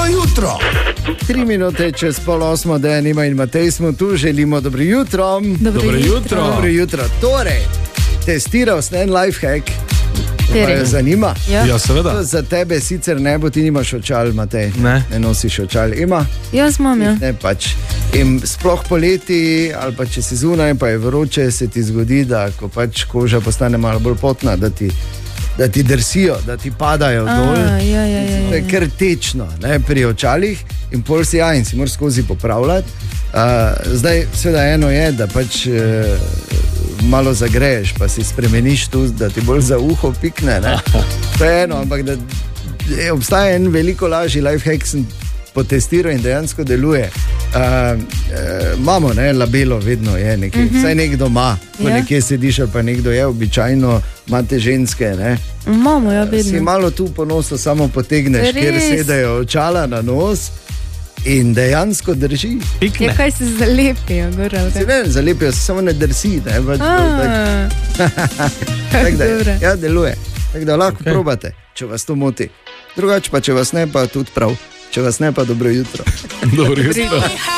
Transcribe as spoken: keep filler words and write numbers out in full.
jutro. Tri minute čez pol osmo, da je Nima in Matej smo tu, želimo dobro jutro. Dobro, dobro jutro. jutro. Dobro jutro. Torej, testiral sem en lifehack. Pa je zanima? Ja. Ja, seveda. Za tebe sicer ne bo, ti nimaš očal, Matej. Ne. Ne nosiš očal. Ima? Jaz imam, ja. Ne, pač. In sploh poleti, ali pa če si zunaj, pa je vroče, se ti zgodi, da ko pač koža postane malo bolj potna, da ti, da ti drsijo, da ti padajo A, dol. ja, ja, ja, ja. To je kar tečno, ne, pri očalih in pol si ja in si moraš skozi popravljati. Uh, zdaj, seveda eno je, da pač uh, malo zagreješ, pa si spremeniš tu, da ti bolj za uho pikne, ne. To je eno, ampak da je, obstaja en veliko lažji lifehack, sem potestiral in dejansko deluje. Uh, uh, imamo, ne, labelo vedno je nekaj, uh-huh. Vsaj nekdo ima, ko Ja. nekje sediš ali pa nekdo je, običajno imate ženske, ne. Imamo, ja, vedno. Si malo tu po nosu samo potegneš, Res? kjer sedajo očala na nos in dejansko drži. Pikne. Ja, kaj se zalepijo, gor ali Se kaj? ne, zalepijo se, samo ne drsi. Ne, pač, A, tak, da, dobro. ja, deluje. Tako da lahko Okej. okay. probate, če vas to moti. Drugače pa, če vas ne, pa tudi prav. Če vas ne, pa dobro jutro. Dobro jutro.